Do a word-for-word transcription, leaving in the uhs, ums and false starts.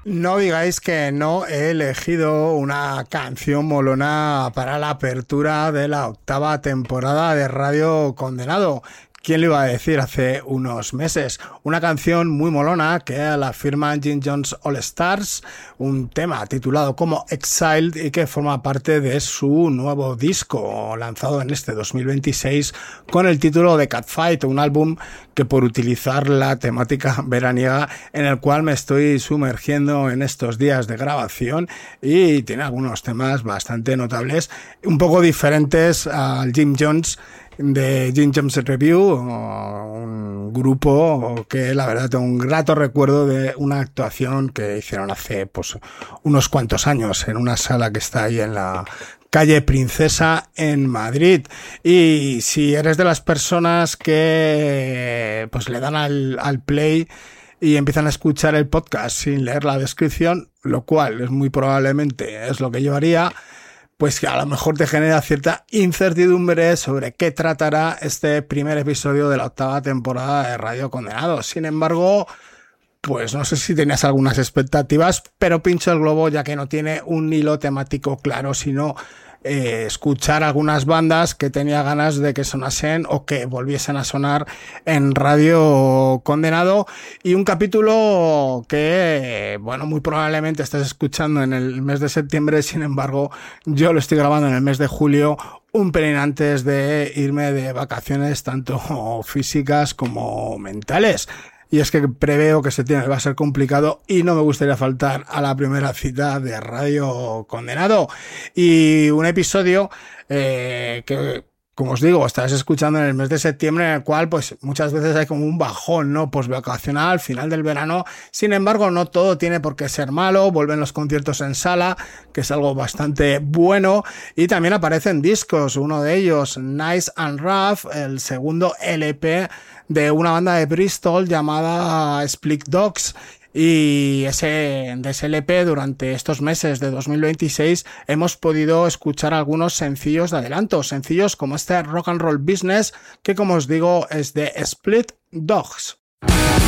No digáis que no he elegido una canción molona para la apertura de la octava temporada de Radio Condenado. ¿Quién lo iba a decir hace unos meses? Una canción muy molona que la firma Jim Jones All Stars, un tema titulado como Exiled y que forma parte de su nuevo disco lanzado en este dos mil veintiséis con el título de Catfight, un álbum que por utilizar la temática veraniega en el cual me estoy sumergiendo en estos días de grabación y tiene algunos temas bastante notables, un poco diferentes al Jim Jones de Jim Jones Review, un grupo que la verdad tengo un grato recuerdo de una actuación que hicieron hace pues unos cuantos años en una sala que está ahí en la calle Princesa en Madrid. Y si eres de las personas que pues le dan al, al play y empiezan a escuchar el podcast sin leer la descripción, lo cual es muy probablemente es lo que yo haría, pues que a lo mejor te genera cierta incertidumbre sobre qué tratará este primer episodio de la octava temporada de Radio Condenado. Sin embargo, pues no sé si tenías algunas expectativas, pero pincho el globo ya que no tiene un hilo temático claro, sino eh, escuchar algunas bandas que tenía ganas de que sonasen o que volviesen a sonar en Radio Condenado, y un capítulo que, bueno, muy probablemente estés escuchando en el mes de septiembre. Sin embargo, yo lo estoy grabando en el mes de julio, un pelín antes de irme de vacaciones, tanto físicas como mentales. Y es que preveo que septiembre va a ser complicado y no me gustaría faltar a la primera cita de Radio Condenado. Y un episodio eh, que, como os digo, estarás escuchando en el mes de septiembre, en el cual pues muchas veces hay como un bajón, ¿no? Pues vacacional al final del verano. Sin embargo, no todo tiene por qué ser malo. Vuelven los conciertos en sala, que es algo bastante bueno. Y también aparecen discos, uno de ellos, Nice and Rough, el segundo L P de una banda de Bristol llamada Split Dogs. Y ese, de ese L P, durante estos meses de dos mil veintiséis hemos podido escuchar algunos sencillos de adelanto, sencillos como este Rock and Roll Business, que como os digo es de Split Dogs.